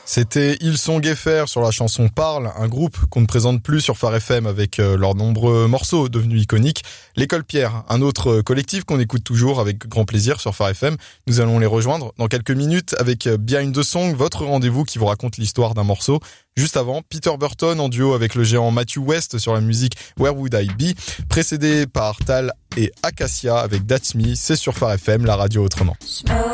C'était Ils sont Guéfer sur la chanson Parle, un groupe qu'on ne présente plus sur Phare FM avec leurs nombreux morceaux devenus iconiques. L'École Pierre, un autre collectif qu'on écoute toujours avec grand plaisir sur Phare FM. Nous allons les rejoindre dans quelques minutes avec Behind the Song, votre rendez-vous qui vous raconte l'histoire d'un morceau. Juste avant, Peter Burton en duo avec le géant Matthew West sur la musique Where Would I Be, précédé par Tal et Acacia avec That's Me, c'est sur Phare FM, la radio autrement.